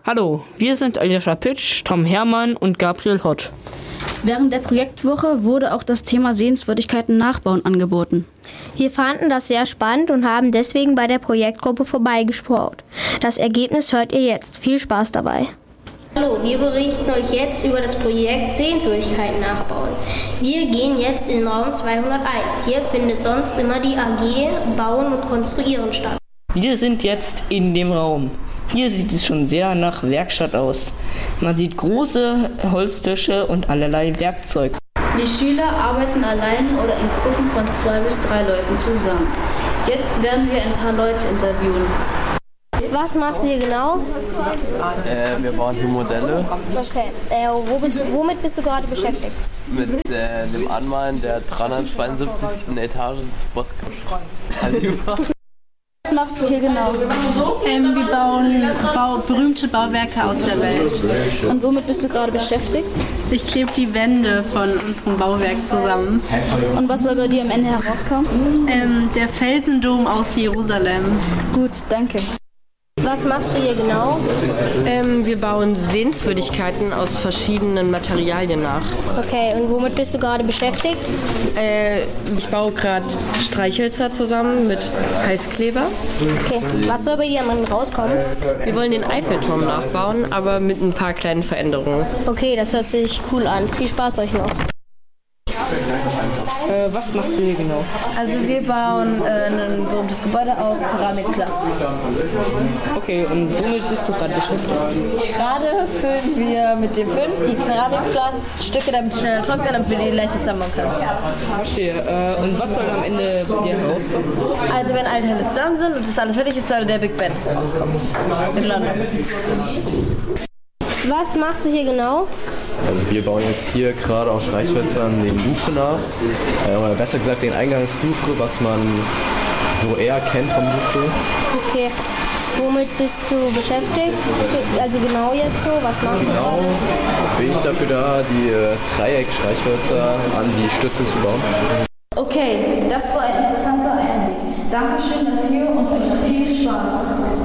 Hallo, wir sind Aljoscha Pitsch, Tom Hermann und Gabriel Hott. Während der Projektwoche wurde auch das Thema Sehenswürdigkeiten nachbauen angeboten. Wir fanden das sehr spannend und haben deswegen bei der Projektgruppe vorbeigeschaut. Das Ergebnis hört ihr jetzt. Viel Spaß dabei. Hallo, wir berichten euch jetzt über das Projekt Sehenswürdigkeiten nachbauen. Wir gehen jetzt in Raum 201. Hier findet sonst immer die AG Bauen und Konstruieren statt. Wir sind jetzt in dem Raum. Hier sieht es schon sehr nach Werkstatt aus. Man sieht große Holztische und allerlei Werkzeug. Die Schüler arbeiten alleine oder in Gruppen von 2 bis 3 Leuten zusammen. Jetzt werden wir ein paar Leute interviewen. Was machst du hier genau? Wir bauen hier Modelle. Okay. Womit bist du gerade beschäftigt? Mit dem Anmalen der 372. Etage des Boskaliber. Was machst du hier genau? Wir bauen berühmte Bauwerke aus der Welt. Und womit bist du gerade beschäftigt? Ich klebe die Wände von unserem Bauwerk zusammen. Und was soll bei dir am Ende herauskommen? Der Felsendom aus Jerusalem. Gut, danke. Was machst du hier genau? Wir bauen Sehenswürdigkeiten aus verschiedenen Materialien nach. Okay, und womit bist du gerade beschäftigt? Ich baue gerade Streichhölzer zusammen mit Heißkleber. Okay, was soll bei dir am Ende rauskommen? Wir wollen den Eiffelturm nachbauen, aber mit ein paar kleinen Veränderungen. Okay, das hört sich cool an. Viel Spaß euch noch. Was machst du hier genau? Also wir bauen ein berühmtes Gebäude aus Keramikplast. Okay, und womit bist du gerade beschäftigt? Gerade füllen wir mit dem Föhn die Keramikplaststücke, damit schneller trocknen, damit wir die leichter zusammenbauen können. Verstehe. Und was soll am Ende bei dir herauskommen? Also wenn alle Teile zusammen sind und das alles fertig ist, soll der Big Ben rauskommen. In London. Was machst du hier genau? Also wir bauen jetzt hier gerade aus Streichhölzern den Luke nach, oder besser gesagt den Eingangsluke, was man so eher kennt vom Luke. Okay, womit bist du beschäftigt? Also genau jetzt so, was machst du Genau gerade? bin ich dafür da, die Dreieckstreichhölzer an die Stütze zu bauen. Okay, das war ein interessanter Einblick. Dankeschön dafür und euch noch viel Spaß.